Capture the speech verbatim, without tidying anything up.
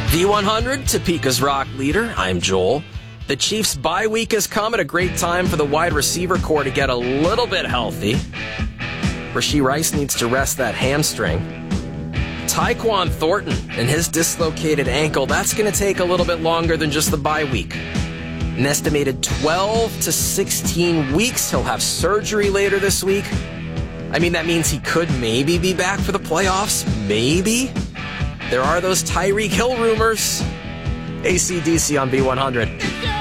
V one hundred, Topeka's rock leader. I'm Joel. The Chiefs' bye week has come at a great time for the wide receiver core to get a little bit healthy. Rashee Rice needs to rest that hamstring. Tyquan Thornton and his dislocated ankle, that's going to take a little bit longer than just the bye week. An estimated twelve to sixteen weeks. He'll have surgery later this week. I mean, that means he could maybe be back for the playoffs. Maybe. There are those Tyreek Hill rumors. A C D C on V one hundred.